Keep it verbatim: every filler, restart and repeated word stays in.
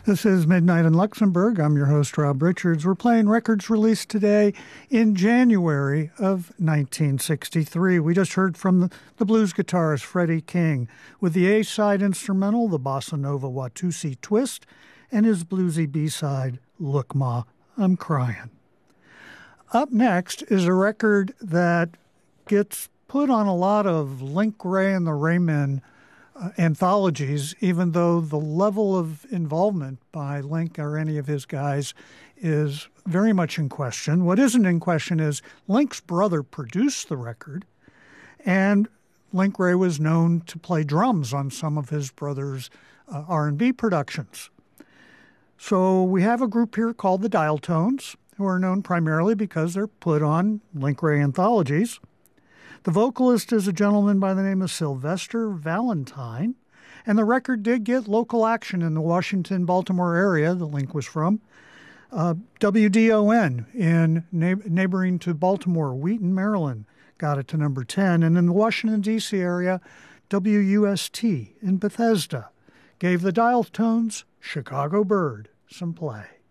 This is Midnight in Luxembourg. I'm your host, Rob Richards. We're playing records released today in January of nineteen sixty-three. We just heard from the, the blues guitarist Freddie King with the A-side instrumental, the Bossa Nova Watusi Twist, and his bluesy B-side, Look Ma, I'm Crying. Up next is a record that gets put on a lot of Link Wray and the Raymen Uh, anthologies, even though the level of involvement by Link or any of his guys is very much in question. What isn't in question is Link's brother produced the record, and Link Wray was known to play drums on some of his brother's uh, R and B productions. So we have a group here called the Dial Tones, who are known primarily because they're put on Link Wray anthologies. The vocalist is a gentleman by the name of Sylvester Valentine, and the record did get local action in the Washington, Baltimore area that Link was from. Uh, W D O N in na- neighboring to Baltimore, Wheaton, Maryland, got it to number ten, and in the Washington, D C area, W U S T in Bethesda gave the Dial Tones' Chicago Bird some play.